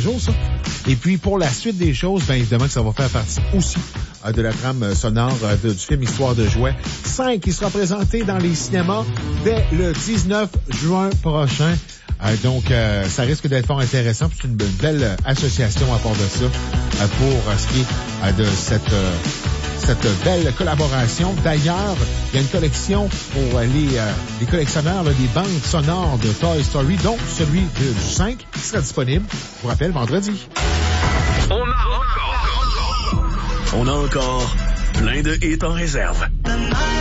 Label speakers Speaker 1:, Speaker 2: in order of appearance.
Speaker 1: jours, ça. Et puis, pour la suite des choses, bien évidemment que ça va faire partie aussi de la trame sonore du film Histoire de jouets 5 qui sera présenté dans les cinémas dès le 19 juin prochain. Donc, ça risque d'être fort intéressant. C'est une belle association à part de ça pour ce qui est de cette belle collaboration. D'ailleurs, il y a une collection pour les collectionneurs des bandes sonores de Toy Story, dont celui du 5 qui sera disponible, je vous rappelle, vendredi.
Speaker 2: On a encore plein de hits en réserve.